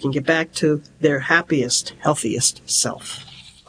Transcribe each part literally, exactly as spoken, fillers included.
can get back to their happiest, healthiest self.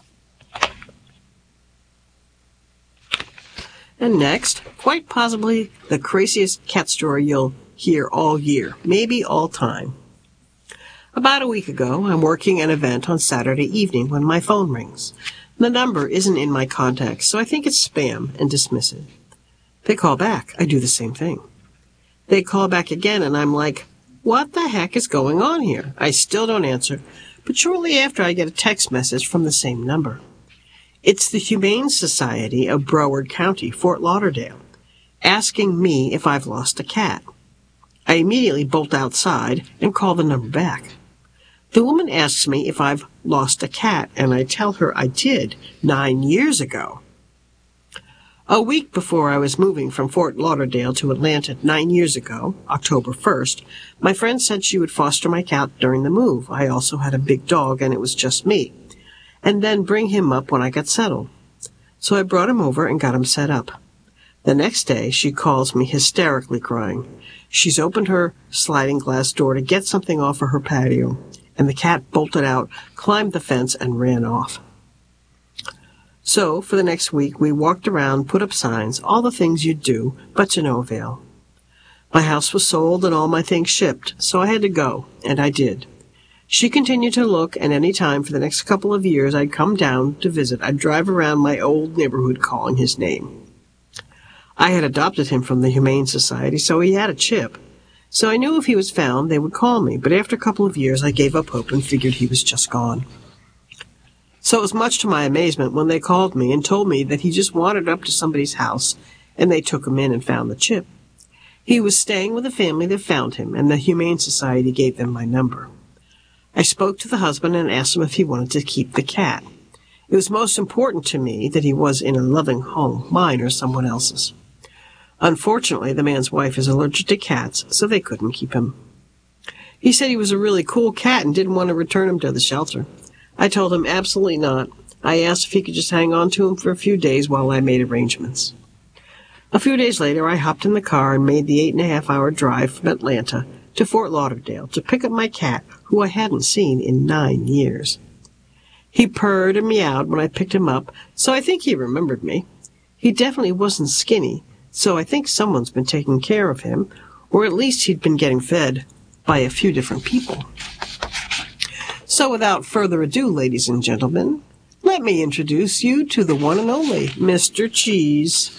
And next, quite possibly the craziest cat story you'll hear all year, maybe all time. About a week ago, I'm working an event on Saturday evening when my phone rings. The number isn't in my contacts, so I think it's spam and dismiss it. They call back. I do the same thing. They call back again, and I'm like, what the heck is going on here? I still don't answer, but shortly after I get a text message from the same number. It's the Humane Society of Broward County, Fort Lauderdale, asking me if I've lost a cat. I immediately bolt outside and call the number back. The woman asks me if I've lost a cat, and I tell her I did nine years ago. A week before I was moving from Fort Lauderdale to Atlanta nine years ago, October first, my friend said she would foster my cat during the move. I also had a big dog, and it was just me, and then bring him up when I got settled. So I brought him over and got him set up. The next day, she calls me hysterically crying. She's opened her sliding glass door to get something off of her patio, and the cat bolted out, climbed the fence, and ran off. So, for the next week, we walked around, put up signs, all the things you'd do, but to no avail. My house was sold and all my things shipped, so I had to go, and I did. She continued to look, and any time for the next couple of years I'd come down to visit, I'd drive around my old neighborhood calling his name. I had adopted him from the Humane Society, so he had a chip. So I knew if he was found, they would call me, but after a couple of years I gave up hope and figured he was just gone. So it was much to my amazement when they called me and told me that he just wandered up to somebody's house, and they took him in and found the chip. He was staying with a family that found him, and the Humane Society gave them my number. I spoke to the husband and asked him if he wanted to keep the cat. It was most important to me that he was in a loving home, mine or someone else's. Unfortunately, the man's wife is allergic to cats, so they couldn't keep him. He said he was a really cool cat and didn't want to return him to the shelter. I told him absolutely not. I asked if he could just hang on to him for a few days while I made arrangements. A few days later, I hopped in the car and made the eight and a half hour drive from Atlanta to Fort Lauderdale to pick up my cat, who I hadn't seen in nine years. He purred and meowed when I picked him up, so I think he remembered me. He definitely wasn't skinny, so I think someone's been taking care of him, or at least he'd been getting fed by a few different people. So without further ado, ladies and gentlemen, let me introduce you to the one and only Mister Cheese.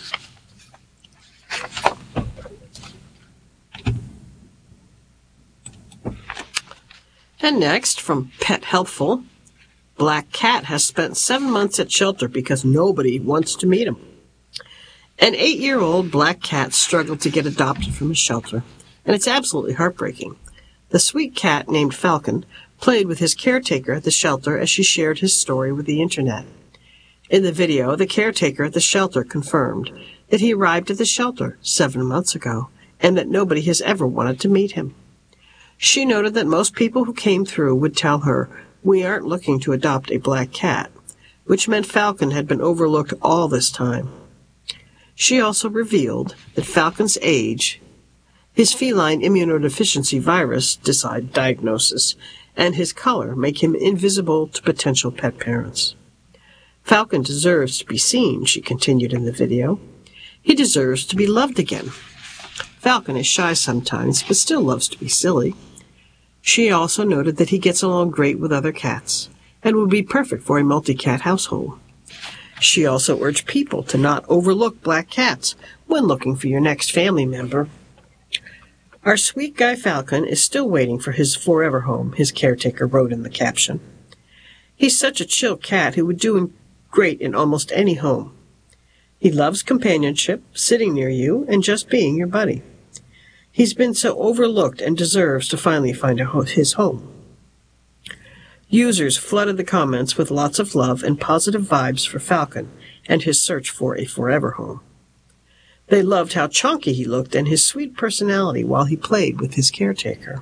And next, from Pet Healthful, Black Cat has spent seven months at shelter because nobody wants to meet him. An eight-year-old black cat struggled to get adopted from a shelter, and it's absolutely heartbreaking. The sweet cat named Falcon played with his caretaker at the shelter as she shared his story with the internet. In the video, the caretaker at the shelter confirmed that he arrived at the shelter seven months ago and that nobody has ever wanted to meet him. She noted that most people who came through would tell her, "We aren't looking to adopt a black cat," which meant Falcon had been overlooked all this time. She also revealed that Falcon's age, his feline immunodeficiency virus diagnosis, and his color make him invisible to potential pet parents. Falcon deserves to be seen, she continued in the video. He deserves to be loved again. Falcon is shy sometimes, but still loves to be silly. She also noted that he gets along great with other cats and would be perfect for a multi-cat household. She also urged people to not overlook black cats when looking for your next family member. Our sweet guy Falcon is still waiting for his forever home, his caretaker wrote in the caption. He's such a chill cat who would do great in almost any home. He loves companionship, sitting near you, and just being your buddy. He's been so overlooked and deserves to finally find a ho- his home. Users flooded the comments with lots of love and positive vibes for Falcon and his search for a forever home. They loved how chunky he looked and his sweet personality while he played with his caretaker.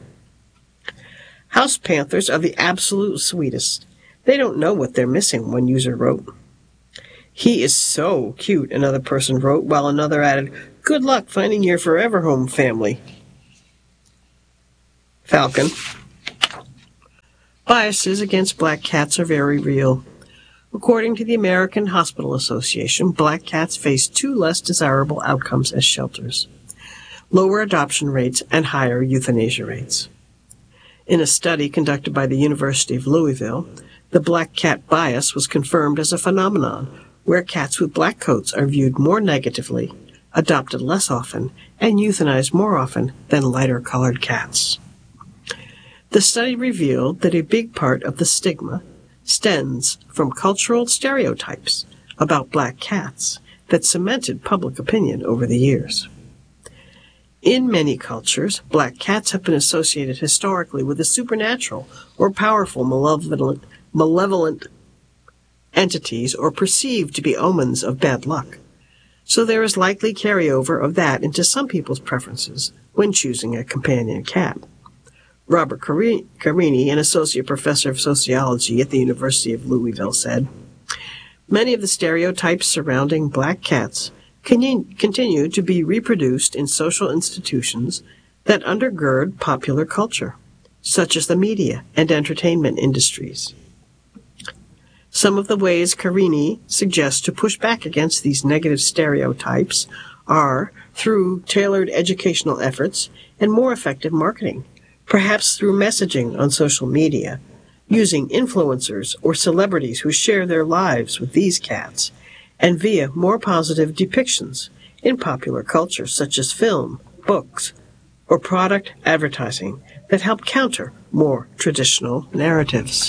House Panthers are the absolute sweetest. They don't know what they're missing, one user wrote. He is so cute, another person wrote, while another added, "Good luck finding your forever home family." Falcon. Biases against black cats are very real. According to the American Hospital Association, black cats face two less desirable outcomes as shelters: lower adoption rates and higher euthanasia rates. In a study conducted by the University of Louisville, the black cat bias was confirmed as a phenomenon where cats with black coats are viewed more negatively, adopted less often, and euthanized more often than lighter-colored cats. The study revealed that a big part of the stigma stems from cultural stereotypes about black cats that cemented public opinion over the years. In many cultures, black cats have been associated historically with the supernatural or powerful malevolent, malevolent entities or perceived to be omens of bad luck. So there is likely carryover of that into some people's preferences when choosing a companion cat. Robert Carini, an associate professor of sociology at the University of Louisville, said, "Many of the stereotypes surrounding black cats continue to be reproduced in social institutions that undergird popular culture, such as the media and entertainment industries." Some of the ways Carini suggests to push back against these negative stereotypes are through tailored educational efforts and more effective marketing, perhaps through messaging on social media, using influencers or celebrities who share their lives with these cats, and via more positive depictions in popular culture such as film, books, or product advertising that help counter more traditional narratives.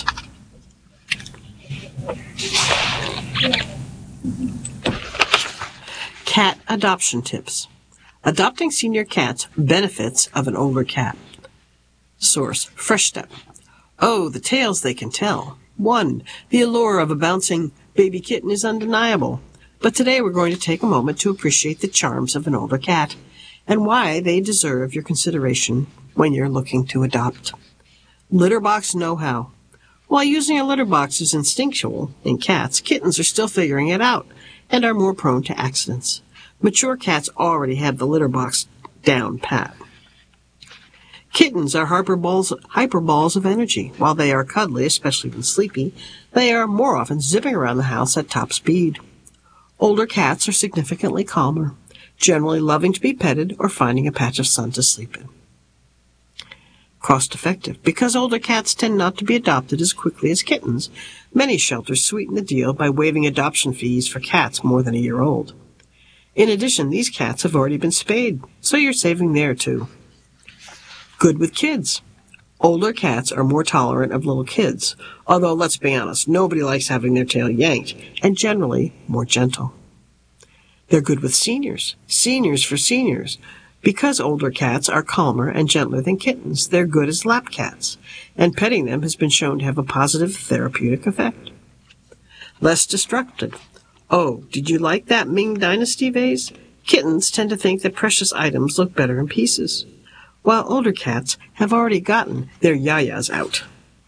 Cat adoption tips. Adopting senior cats, benefits of an older cat. Source: Fresh Step. Oh, the tales they can tell. One, the allure of a bouncing baby kitten is undeniable. But today we're going to take a moment to appreciate the charms of an older cat and why they deserve your consideration when you're looking to adopt. Litter box know-how. While using a litter box is instinctual in cats, kittens are still figuring it out and are more prone to accidents. Mature cats already have the litter box down pat. Kittens are hyperballs, hyperballs of energy. While they are cuddly, especially when sleepy, they are more often zipping around the house at top speed. Older cats are significantly calmer, generally loving to be petted or finding a patch of sun to sleep in. Cost-effective. Because older cats tend not to be adopted as quickly as kittens, many shelters sweeten the deal by waiving adoption fees for cats more than a year old. In addition, these cats have already been spayed, so you're saving there too. Good with kids. Older cats are more tolerant of little kids, although let's be honest, nobody likes having their tail yanked, and generally more gentle. They're good with seniors. Seniors for seniors. Because older cats are calmer and gentler than kittens, they're good as lap cats, and petting them has been shown to have a positive therapeutic effect. Less destructive. Oh, did you like that Ming Dynasty vase? Kittens tend to think that precious items look better in pieces, while older cats have already gotten their yayas out.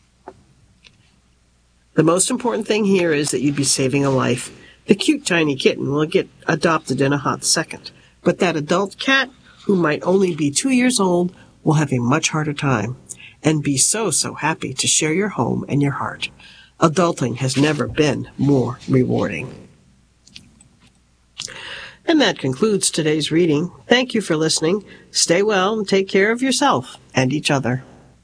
The most important thing here is that you'd be saving a life. The cute tiny kitten will get adopted in a hot second, but that adult cat, who might only be two years old, will have a much harder time and be so, so happy to share your home and your heart. Adulting has never been more rewarding. And that concludes today's reading. Thank you for listening. Stay well and take care of yourself and each other.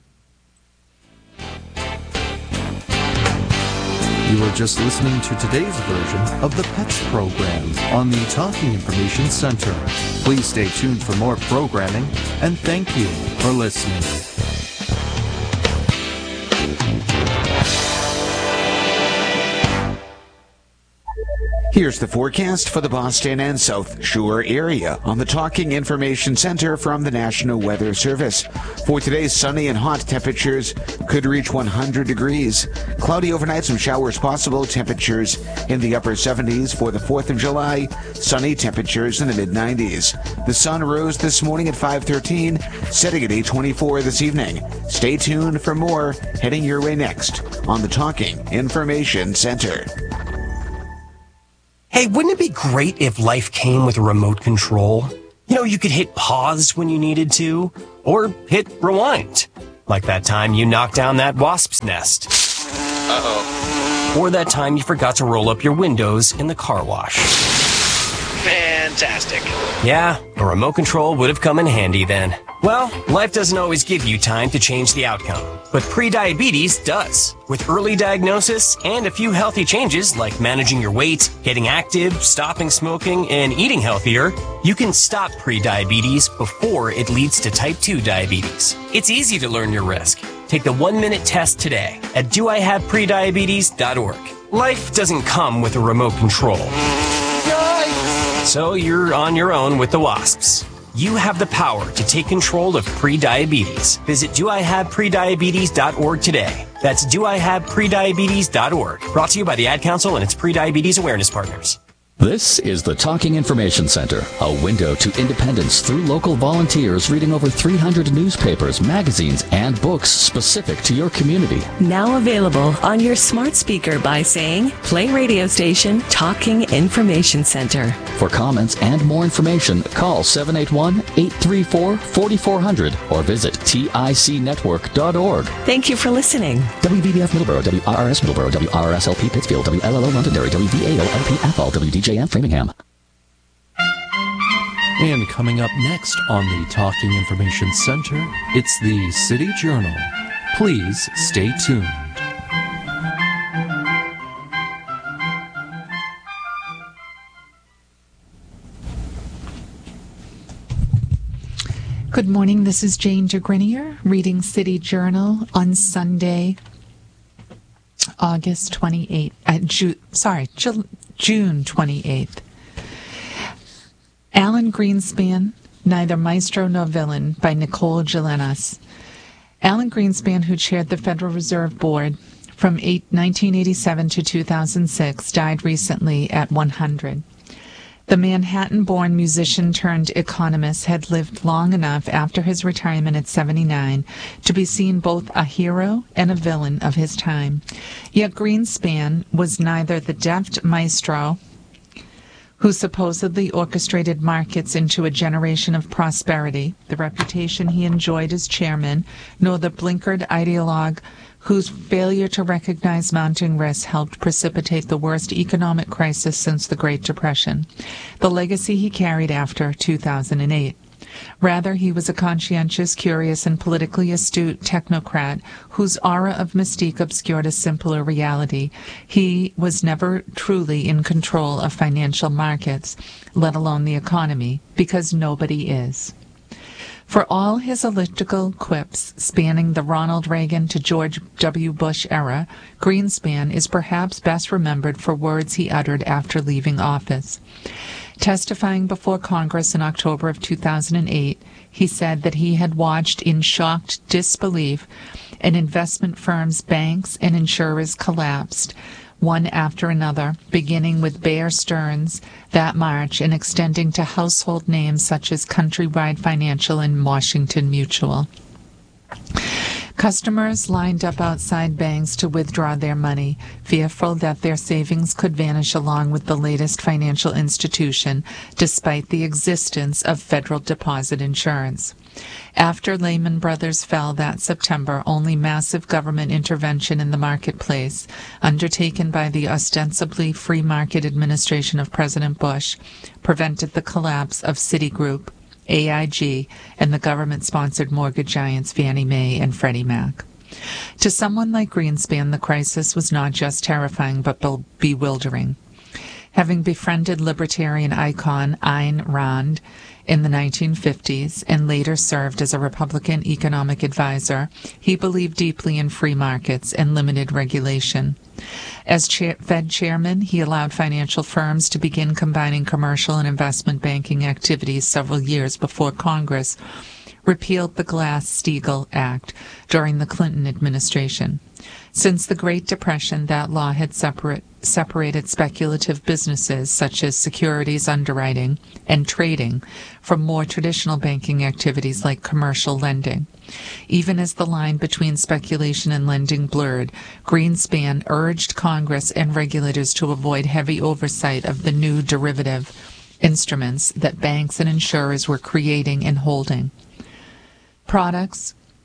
You were just listening to today's version of the Pets program on the Talking Information Center. Please stay tuned for more programming, and thank you for listening. Here's the forecast for the Boston and South Shore area on the Talking Information Center from the National Weather Service. For today's sunny and hot, temperatures could reach one hundred degrees. Cloudy overnight, some showers possible. Temperatures in the upper seventies for the fourth of July. Sunny, temperatures in the mid nineties. The sun rose this morning at five thirteen, setting at eight twenty-four this evening. Stay tuned for more heading your way next on the Talking Information Center. Hey, wouldn't it be great if life came with a remote control? You know, you could hit pause when you needed to, or hit rewind. Like that time you knocked down that wasp's nest. Uh-oh. Or that time you forgot to roll up your windows in the car wash. Fantastic. Yeah, a remote control would have come in handy then. Well, life doesn't always give you time to change the outcome, but prediabetes does. With early diagnosis and a few healthy changes like managing your weight, getting active, stopping smoking, and eating healthier, you can stop prediabetes before it leads to type two diabetes. It's easy to learn your risk. Take the one-minute test today at do I have prediabetes dot org. Life doesn't come with a remote control. Yikes! So you're on your own with the wasps. You have the power to take control of prediabetes. Visit do I have prediabetes dot org today. That's do I have prediabetes dot org. Brought to you by the Ad Council and its prediabetes awareness partners. This is the Talking Information Center, a window to independence through local volunteers reading over three hundred newspapers, magazines, and books specific to your community. Now available on your smart speaker by saying, play radio station Talking Information Center. For comments and more information, call seven eight one, eight three four, four four zero zero or visit tic network dot org. Thank you for listening. W V B F Middleborough, W R R S Middleborough, W R R S L P Pittsfield, W L L O Londonderry, W V A O L P Athol, W D J M Framingham. And coming up next on the Talking Information Center, it's the City Journal. Please stay tuned. Good morning, this is Jane DeGrenier reading City Journal on Sunday, August twenty-eighth, uh, Ju- sorry, Ju- June twenty-eighth. Alan Greenspan, Neither Maestro Nor Villain by Nicole Gelenas. Alan Greenspan, who chaired the Federal Reserve Board from nineteen eighty-seven to two thousand six, died recently at one hundred. The Manhattan-born musician-turned-economist had lived long enough after his retirement at seventy-nine to be seen both a hero and a villain of his time. Yet Greenspan was neither the deft maestro who supposedly orchestrated markets into a generation of prosperity, the reputation he enjoyed as chairman, nor the blinkered ideologue whose failure to recognize mounting risks helped precipitate the worst economic crisis since the Great Depression, the legacy he carried after two thousand eight. Rather, he was a conscientious, curious, and politically astute technocrat whose aura of mystique obscured a simpler reality. He was never truly in control of financial markets, let alone the economy, because nobody is. For all his elliptical quips spanning the Ronald Reagan to George W. Bush era, Greenspan is perhaps best remembered for words he uttered after leaving office. Testifying before Congress in October of two thousand eight, he said that he had watched in shocked disbelief an investment firms, banks, and insurers collapsed, one after another, beginning with Bear Stearns that March and extending to household names such as Countrywide Financial and Washington Mutual. Customers lined up outside banks to withdraw their money, fearful that their savings could vanish along with the latest financial institution, despite the existence of federal deposit insurance. After Lehman Brothers fell that September, only massive government intervention in the marketplace, undertaken by the ostensibly free market administration of President Bush, prevented the collapse of Citigroup, A I G, and the government-sponsored mortgage giants Fannie Mae and Freddie Mac. To someone like Greenspan, the crisis was not just terrifying but be- bewildering. Having befriended libertarian icon Ayn Rand in the nineteen fifties and later served as a Republican economic advisor, he believed deeply in free markets and limited regulation. As cha- Fed chairman, he allowed financial firms to begin combining commercial and investment banking activities several years before Congress repealed the Glass-Steagall Act during the Clinton administration. Since the Great Depression, that law had separate, separated speculative businesses such as securities underwriting and trading from more traditional banking activities like commercial lending. Even as the line between speculation and lending blurred, Greenspan urged Congress and regulators to avoid heavy oversight of the new derivative instruments that banks and insurers were creating and holding. Products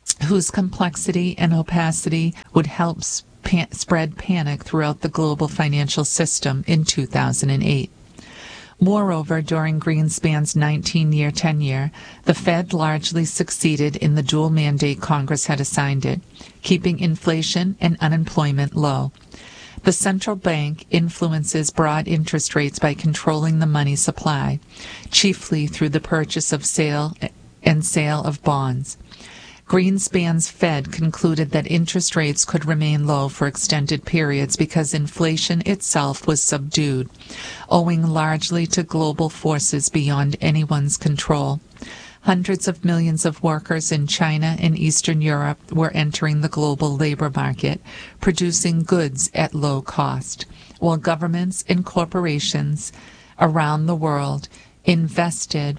whose complexity and opacity would help sp- spread panic throughout the global financial system in two thousand eight. Moreover, during Greenspan's nineteen-year tenure, the Fed largely succeeded in the dual mandate Congress had assigned it, keeping inflation and unemployment low. The central bank influences broad interest rates by controlling the money supply, chiefly through the purchase of sale and sale of bonds. Greenspan's Fed concluded that interest rates could remain low for extended periods because inflation itself was subdued, owing largely to global forces beyond anyone's control. Hundreds of millions of workers in China and Eastern Europe were entering the global labor market, producing goods at low cost, while governments and corporations around the world invested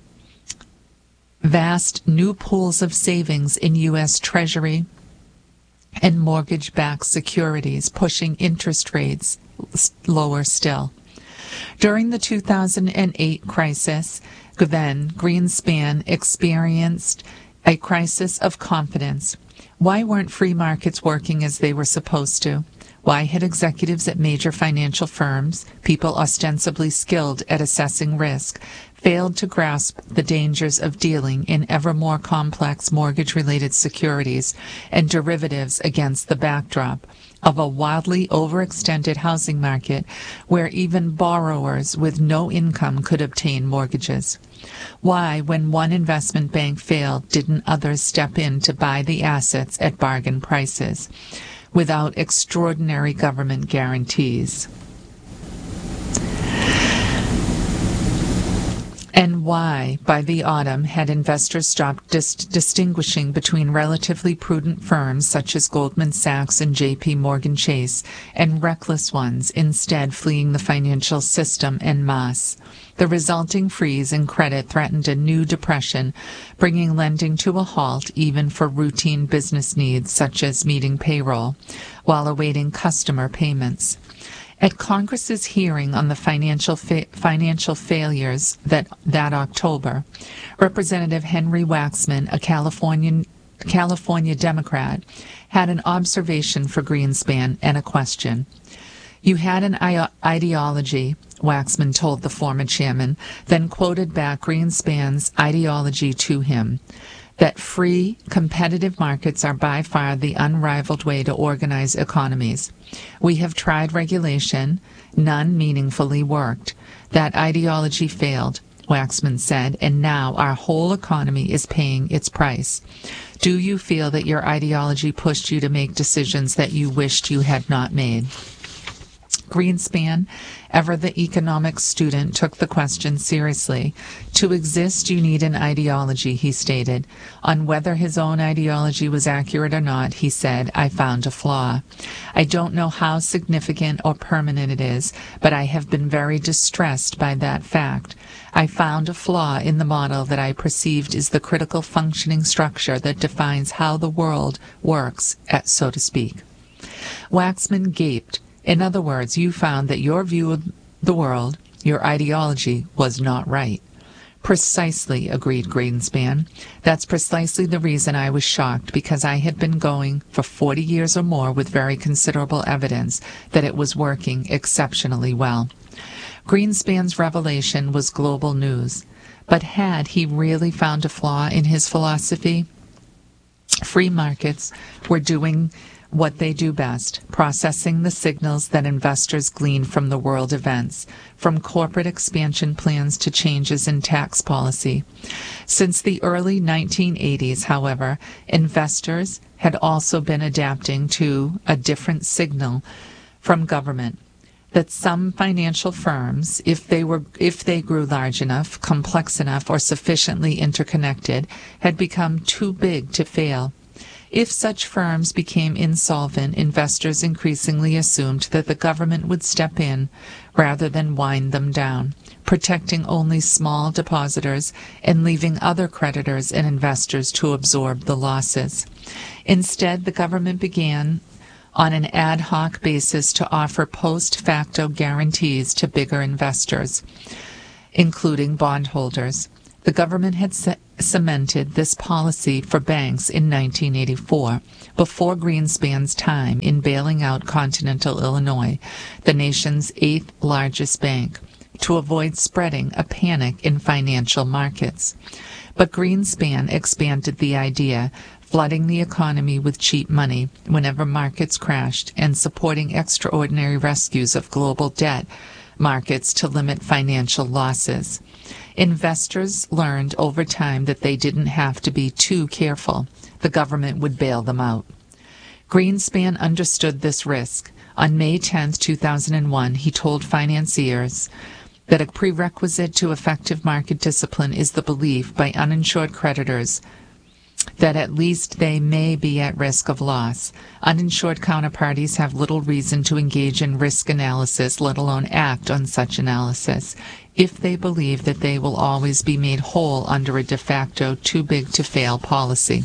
vast new pools of savings in U S Treasury and mortgage-backed securities, pushing interest rates lower still. During the two thousand eight crisis, then Greenspan experienced a crisis of confidence. Why weren't free markets working as they were supposed to? Why had executives at major financial firms, people ostensibly skilled at assessing risk, failed to grasp the dangers of dealing in ever more complex mortgage-related securities and derivatives against the backdrop of a wildly overextended housing market where even borrowers with no income could obtain mortgages? Why, when one investment bank failed, didn't others step in to buy the assets at bargain prices without extraordinary government guarantees? And why, by the autumn, had investors stopped dis- distinguishing between relatively prudent firms such as Goldman Sachs and J P Morgan Chase and reckless ones, instead fleeing the financial system en masse? The resulting freeze in credit threatened a new depression, bringing lending to a halt even for routine business needs such as meeting payroll, while awaiting customer payments. At Congress's hearing on the financial fa- financial failures that, that October, Representative Henry Waxman, a Californian, California Democrat, had an observation for Greenspan and a question. "You had an I- ideology," Waxman told the former chairman, then quoted back Greenspan's ideology to him, that free, competitive markets are by far the unrivaled way to organize economies. We have tried regulation. None meaningfully worked. That ideology failed, Waxman said, and now our whole economy is paying its price. Do you feel that your ideology pushed you to make decisions that you wished you had not made? Greenspan, ever the economics student, took the question seriously. To exist, you need an ideology, he stated. On whether his own ideology was accurate or not, he said, I found a flaw. I don't know how significant or permanent it is, but I have been very distressed by that fact. I found a flaw in the model that I perceived is the critical functioning structure that defines how the world works, so to speak. Waxman gaped. In other words, you found that your view of the world, your ideology, was not right. Precisely, agreed Greenspan. That's precisely the reason I was shocked, because I had been going for forty years or more with very considerable evidence that it was working exceptionally well. Greenspan's revelation was global news. But had he really found a flaw in his philosophy? Free markets were doing what they do best, processing the signals that investors glean from the world events, from corporate expansion plans to changes in tax policy. Since the early nineteen eighties, however, investors had also been adapting to a different signal from government, that some financial firms, if they were if they grew large enough, complex enough, or sufficiently interconnected, had become too big to fail. If such firms became insolvent, investors increasingly assumed that the government would step in rather than wind them down, protecting only small depositors and leaving other creditors and investors to absorb the losses. Instead, the government began on an ad hoc basis to offer post facto guarantees to bigger investors, including bondholders. The government had set cemented this policy for banks in nineteen eighty-four, before Greenspan's time in bailing out Continental Illinois, the nation's eighth largest bank, to avoid spreading a panic in financial markets. But Greenspan expanded the idea, flooding the economy with cheap money whenever markets crashed and supporting extraordinary rescues of global debt markets to limit financial losses. Investors learned over time that they didn't have to be too careful. The government would bail them out. Greenspan understood this risk. On May tenth, two thousand one, he told financiers that a prerequisite to effective market discipline is the belief by uninsured creditors that at least they may be at risk of loss. Uninsured counterparties have little reason to engage in risk analysis, let alone act on such analysis, if they believe that they will always be made whole under a de facto too-big-to-fail policy.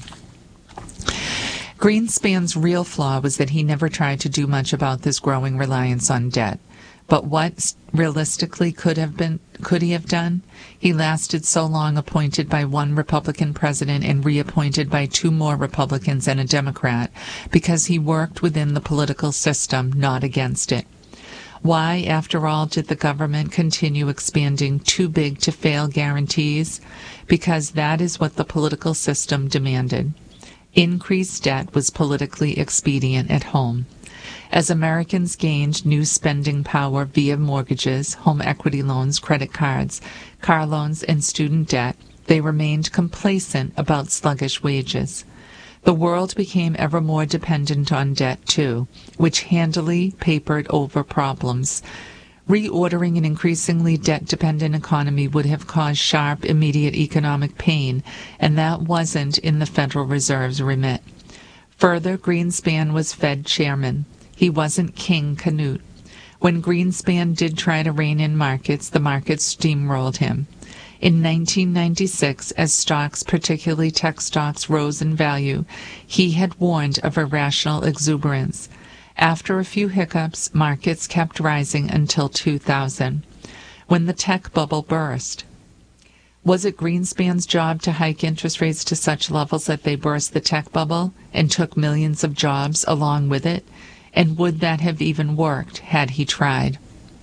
Greenspan's real flaw was that he never tried to do much about this growing reliance on debt. But what realistically could have been could he have done? He lasted so long appointed by one Republican president and reappointed by two more Republicans and a Democrat because he worked within the political system, not against it. Why, after all, did the government continue expanding too-big-to-fail guarantees? Because that is what the political system demanded. Increased debt was politically expedient at home. As Americans gained new spending power via mortgages, home equity loans, credit cards, car loans, and student debt, they remained complacent about sluggish wages. The world became ever more dependent on debt, too, which handily papered over problems. Reordering an increasingly debt-dependent economy would have caused sharp, immediate economic pain, and that wasn't in the Federal Reserve's remit. Further, Greenspan was Fed chairman. He wasn't King Canute. When Greenspan did try to rein in markets, the markets steamrolled him. In nineteen ninety-six, as stocks, particularly tech stocks, rose in value, he had warned of irrational exuberance. After a few hiccups, markets kept rising until two thousand, when the tech bubble burst. Was it Greenspan's job to hike interest rates to such levels that they burst the tech bubble and took millions of jobs along with it? And would that have even worked had he tried?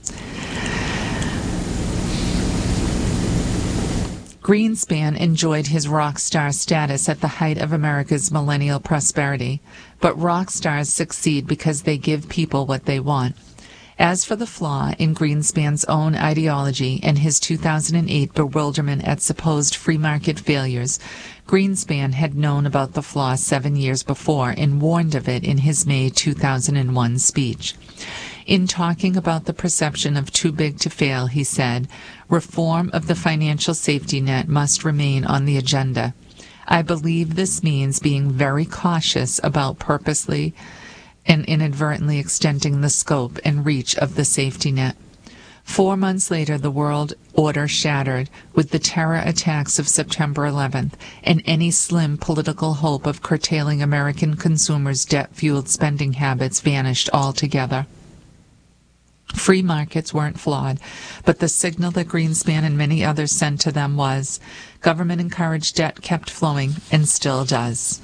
Greenspan enjoyed his rock star status at the height of America's millennial prosperity, but rock stars succeed because they give people what they want. As for the flaw in Greenspan's own ideology and his two thousand eight bewilderment at supposed free market failures, Greenspan had known about the flaw seven years before and warned of it in his May two thousand one speech. In talking about the perception of too big to fail, he said, "Reform of the financial safety net must remain on the agenda. I believe this means being very cautious about purposely and inadvertently extending the scope and reach of the safety net." Four months later, the world order shattered with the terror attacks of September eleventh, and any slim political hope of curtailing American consumers' debt-fueled spending habits vanished altogether. Free markets weren't flawed, but the signal that Greenspan and many others sent to them was, government-encouraged debt kept flowing and still does.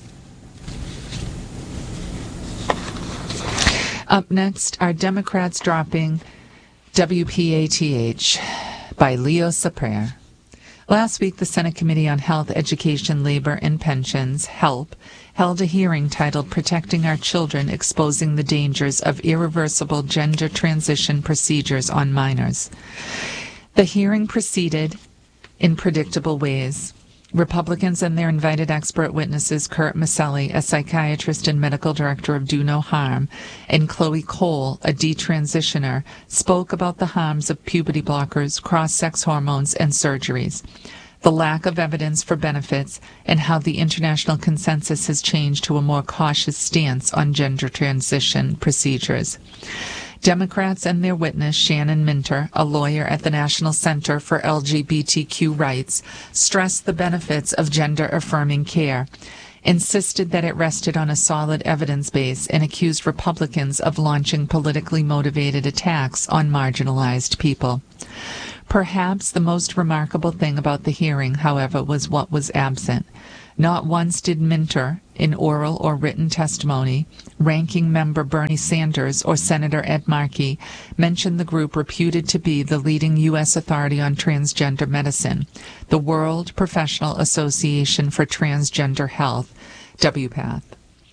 Up next are Democrats dropping W P A T H by Leo Sapir. Last week, the Senate Committee on Health, Education, Labor, and Pensions, HELP, held a hearing titled Protecting Our Children, Exposing the Dangers of Irreversible Gender Transition Procedures on Minors. The hearing proceeded in predictable ways. Republicans and their invited expert witnesses, Kurt Maselli, a psychiatrist and medical director of Do No Harm, and Chloe Cole, a detransitioner, spoke about the harms of puberty blockers, cross-sex hormones, and surgeries, the lack of evidence for benefits, and how the international consensus has changed to a more cautious stance on gender transition procedures. Democrats and their witness, Shannon Minter, a lawyer at the National Center for L G B T Q Rights, stressed the benefits of gender-affirming care, insisted that it rested on a solid evidence base, and accused Republicans of launching politically motivated attacks on marginalized people. Perhaps the most remarkable thing about the hearing, however, was what was absent. Not once did Minter, in oral or written testimony, Ranking Member Bernie Sanders or Senator Ed Markey mention the group reputed to be the leading U S authority on transgender medicine, the World Professional Association for Transgender Health, W PATH.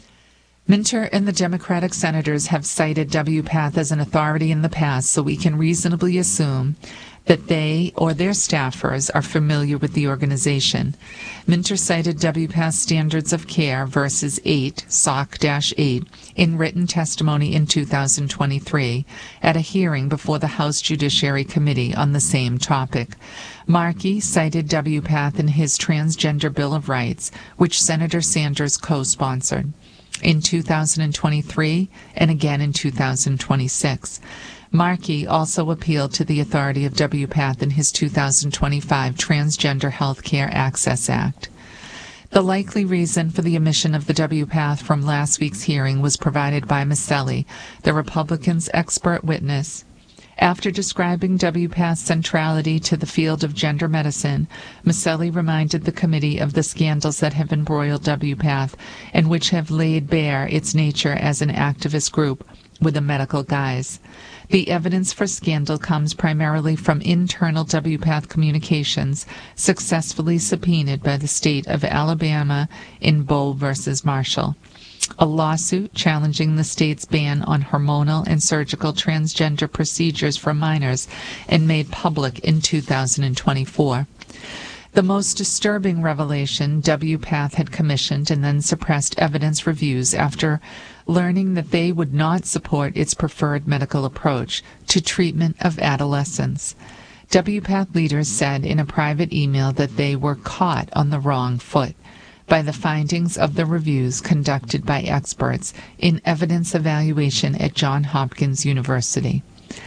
Minter and the Democratic senators have cited W PATH as an authority in the past, so we can reasonably assume that they or their staffers are familiar with the organization. Minter cited W PATH's Standards of Care versus eight, S O C eight, in written testimony in two thousand twenty-three at a hearing before the House Judiciary Committee on the same topic. Markey cited W PATH in his Transgender Bill of Rights, which Senator Sanders co-sponsored in two thousand twenty-three and again in two thousand twenty-six. Markey also appealed to the authority of W PATH in his two thousand twenty-five Transgender Health Care Access Act. The likely reason for the omission of the W PATH from last week's hearing was provided by Maselli, the Republicans' expert witness. After describing W PATH's centrality to the field of gender medicine, Maselli reminded the committee of the scandals that have embroiled W PATH and which have laid bare its nature as an activist group with a medical guise. The evidence for scandal comes primarily from internal W PATH communications successfully subpoenaed by the state of Alabama in Bowe versus Marshall, a lawsuit challenging the state's ban on hormonal and surgical transgender procedures for minors and made public in two thousand twenty-four. The most disturbing revelation, W PATH had commissioned and then suppressed evidence reviews after learning that they would not support its preferred medical approach to treatment of adolescents. W PATH leaders said in a private email that they were caught on the wrong foot by the findings of the reviews conducted by experts in evidence evaluation at Johns Hopkins University.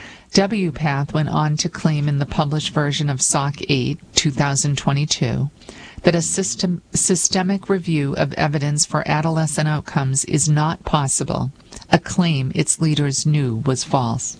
W PATH went on to claim in the published version of S O C eight, two thousand twenty-two, that a system, systemic review of evidence for adolescent outcomes is not possible, a claim its leaders knew was false.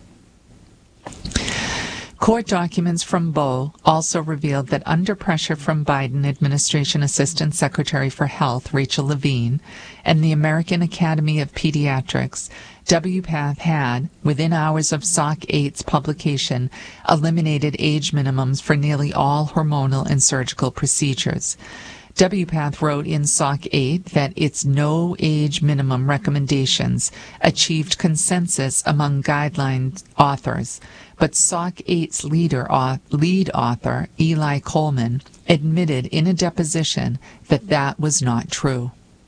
Court documents from Bowe also revealed that under pressure from Biden administration Assistant Secretary for Health Rachel Levine and the American Academy of Pediatrics, W PATH had, within hours of S O C eight's publication, eliminated age minimums for nearly all hormonal and surgical procedures. W PATH wrote in S O C eight that its no-age minimum recommendations achieved consensus among guideline authors, but S O C eight's leader, uh, lead author, Eli Coleman, admitted in a deposition that that was not true.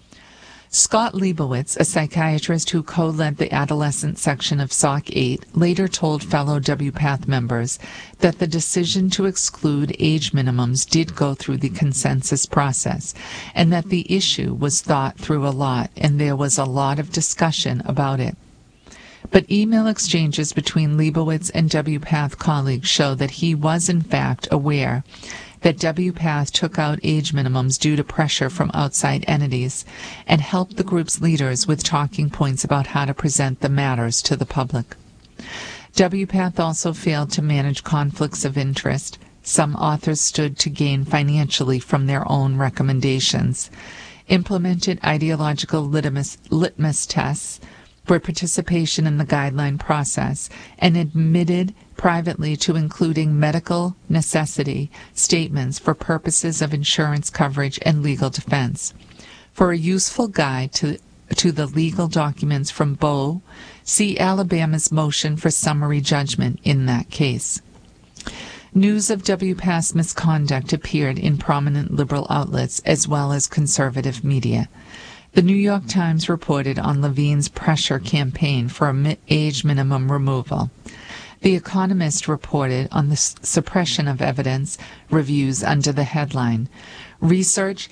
Scott Leibowitz, a psychiatrist who co-led the adolescent section of S O C eight, later told fellow W PATH members that the decision to exclude age minimums did go through the consensus process, and that the issue was thought through a lot, and there was a lot of discussion about it. But email exchanges between Leibowitz and W PATH colleagues show that he was in fact aware that W PATH took out age minimums due to pressure from outside entities and helped the group's leaders with talking points about how to present the matters to the public. W PATH also failed to manage conflicts of interest. Some authors stood to gain financially from their own recommendations, implemented ideological litmus, litmus tests for participation in the guideline process, and admitted privately to including medical necessity statements for purposes of insurance coverage and legal defense. For a useful guide to, to the legal documents from Bowe, see Alabama's motion for summary judgment in that case. News of W PATH's misconduct appeared in prominent liberal outlets as well as conservative media. The New York Times reported on Levine's pressure campaign for a age minimum removal. The Economist reported on the suppression of evidence reviews under the headline, "Research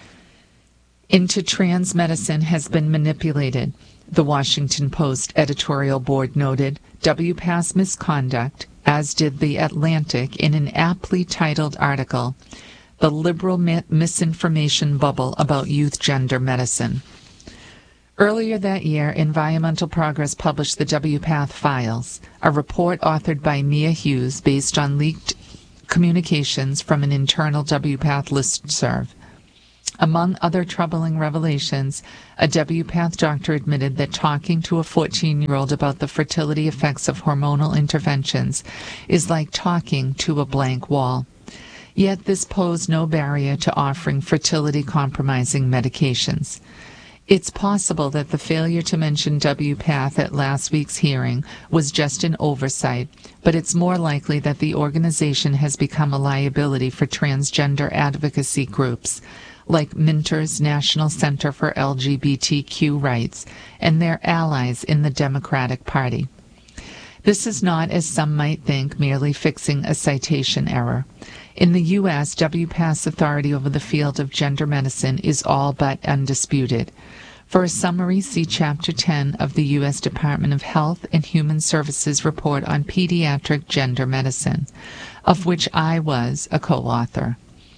into Trans Medicine has been manipulated." The Washington Post editorial board noted W PATH's misconduct, as did The Atlantic in an aptly titled article, "The Liberal Misinformation Bubble About Youth Gender Medicine." Earlier that year, Environmental Progress published the W PATH Files, a report authored by Mia Hughes based on leaked communications from an internal W PATH listserv. Among other troubling revelations, a W PATH doctor admitted that talking to a fourteen-year-old about the fertility effects of hormonal interventions is like talking to a blank wall. Yet this posed no barrier to offering fertility-compromising medications. It's possible that the failure to mention W PATH at last week's hearing was just an oversight, but it's more likely that the organization has become a liability for transgender advocacy groups, like Minter's National Center for L G B T Q Rights and their allies in the Democratic Party. This is not, as some might think, merely fixing a citation error. In the U S, W PATH's authority over the field of gender medicine is all but undisputed. For a summary, see Chapter ten of the U S Department of Health and Human Services report on pediatric gender medicine, of which I was a co-author.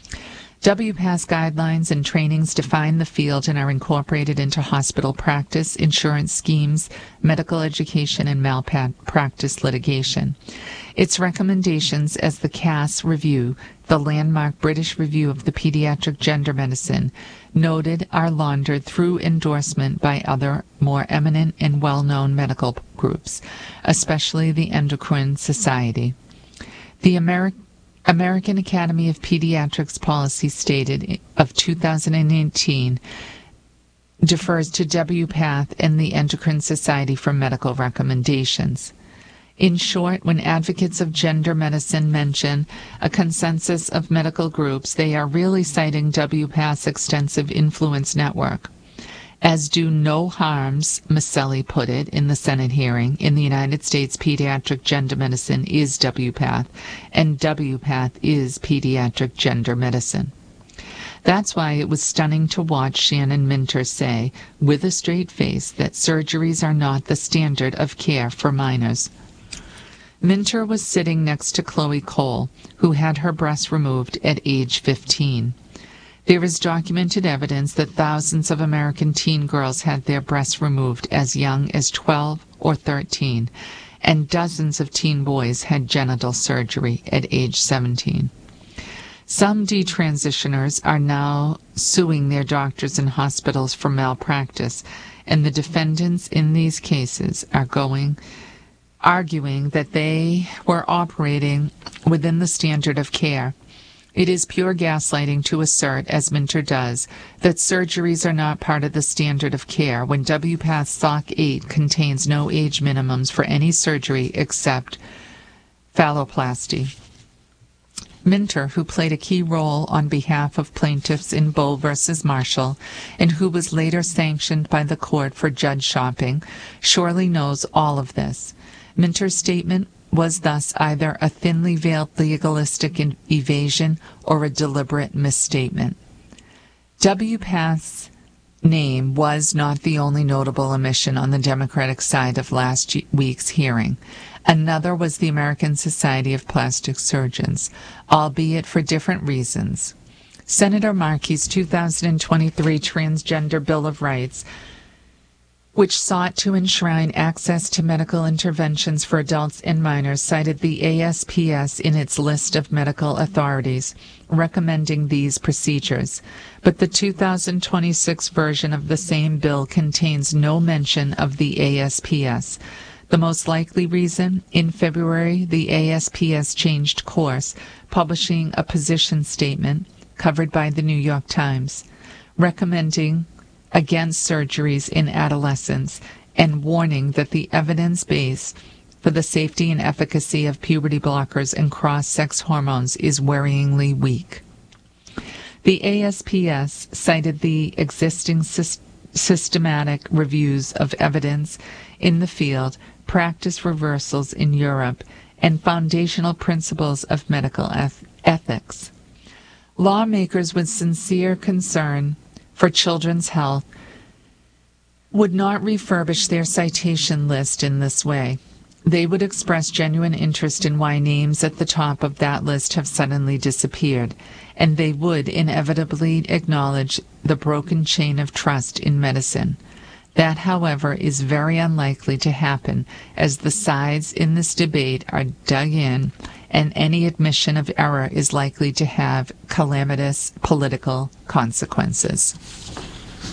W PATH's guidelines and trainings define the field and are incorporated into hospital practice, insurance schemes, medical education, and malpractice litigation. Its recommendations, as the C A S Review, the landmark British review of the pediatric gender medicine, noted, are laundered through endorsement by other more eminent and well-known medical groups, especially the Endocrine Society. The American American Academy of Pediatrics policy stated of two thousand eighteen defers to W PATH and the Endocrine Society for medical recommendations. In short, when advocates of gender medicine mention a consensus of medical groups, they are really citing W PATH's extensive influence network. As do No Harms, Maselli put it in the Senate hearing, in the United States, pediatric gender medicine is W PATH, and W PATH is pediatric gender medicine. That's why it was stunning to watch Shannon Minter say, with a straight face, that surgeries are not the standard of care for minors. Minter was sitting next to Chloe Cole, who had her breast removed at age fifteen. There is documented evidence that thousands of American teen girls had their breasts removed as young as twelve or thirteen, and dozens of teen boys had genital surgery at age seventeen. Some detransitioners are now suing their doctors and hospitals for malpractice, and the defendants in these cases are going, arguing that they were operating within the standard of care. It is pure gaslighting to assert, as Minter does, that surgeries are not part of the standard of care when W PATH S O C eight contains no age minimums for any surgery except phalloplasty. Minter, who played a key role on behalf of plaintiffs in Bowe versus Marshall, and who was later sanctioned by the court for judge shopping, surely knows all of this. Minter's statement was thus either a thinly veiled legalistic evasion or a deliberate misstatement. W PATH's name was not the only notable omission on the Democratic side of last week's hearing. Another was the American Society of Plastic Surgeons, albeit for different reasons. Senator Markey's two thousand twenty-three Transgender Bill of Rights, which sought to enshrine access to medical interventions for adults and minors, cited the A S P S in its list of medical authorities, recommending these procedures. But the two thousand twenty-six version of the same bill contains no mention of the A S P S. The most likely reason? In February, the A S P S changed course, publishing a position statement, covered by the New York Times, recommending against surgeries in adolescents and warning that the evidence base for the safety and efficacy of puberty blockers and cross-sex hormones is worryingly weak. The A S P S cited the existing sy- systematic reviews of evidence in the field, practice reversals in Europe, and foundational principles of medical eth- ethics. Lawmakers with sincere concern for children's health would not refurbish their citation list in this way. They would express genuine interest in why names at the top of that list have suddenly disappeared, and they would inevitably acknowledge the broken chain of trust in medicine. That, however, is very unlikely to happen, as the sides in this debate are dug in and any admission of error is likely to have calamitous political consequences.